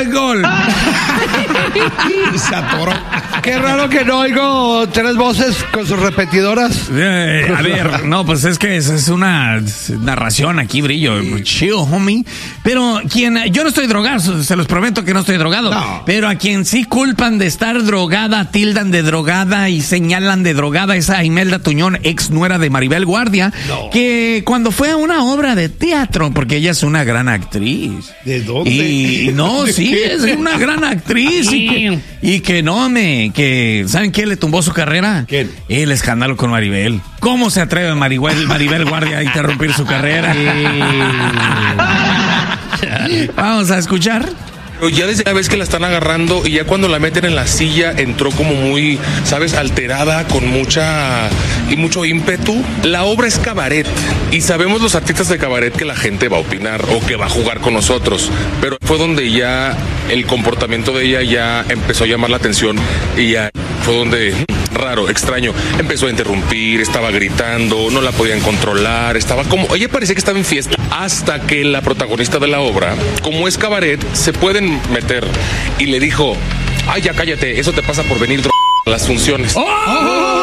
hay gol. Se atoró. Qué raro que no oigo 3 voces con sus repetidoras. A ver, no, pues es que es una narración aquí, Brillo. Chill, homie. Pero yo no estoy drogado, se los prometo que no estoy drogado. No. Pero a quien sí culpan de estar drogada, tildan de drogada y señalan de drogada es a Imelda Tuñón, ex nuera de Maribel Guardia, que cuando fue a una obra de teatro, porque ella es una gran actriz. ¿De dónde? Y no, sí, es una gran actriz. Y que ¿saben quién le tumbó su carrera? ¿Quién? El escándalo con Maribel. ¿Cómo se atreve Maribel Guardia a interrumpir su carrera? Vamos a escuchar. Pero ya desde la vez que la están agarrando y ya cuando la meten en la silla entró como muy, ¿sabes? Alterada, con mucho ímpetu. La obra es cabaret y sabemos los artistas de cabaret que la gente va a opinar o que va a jugar con nosotros, pero fue donde ya el comportamiento de ella ya empezó a llamar la atención y ya fue donde... raro, extraño, empezó a interrumpir, estaba gritando, no la podían controlar, estaba como, ella parecía que estaba en fiesta, hasta que la protagonista de la obra, como es cabaret, se pueden meter, y le dijo, ay, ya cállate, eso te pasa por venir a las funciones. ¡Oh!